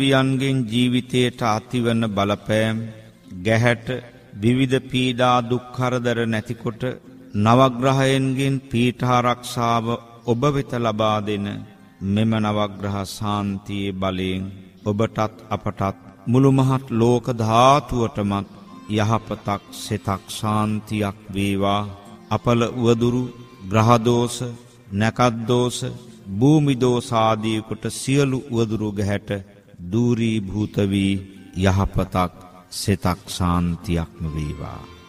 යන්ගෙන් ජීවිතයට ඇතිවන බලපෑම් ගැහැට විවිධ පීඩා දුක් කරදර නැතිකොට නවග්‍රහයන්ගෙන් පීඨාරක්ෂාව ඔබ වෙත ලබා දෙන මෙම නවග්‍රහ ශාන්තියේ බලයෙන් ඔබටත් අපටත් මුළු මහත් ලෝක ධාතුවටමත් යහපතක් සිතක් ශාන්තියක් වේවා. අපල උවදුරු ග්‍රහ දෝෂ නැකත් දෝෂ භූමි දෝෂ ආදී කොට සියලු උවදුරු ගැහැට දූරීභූත වී යහපතක් සිතක් ශාන්තියක්ම වේවා.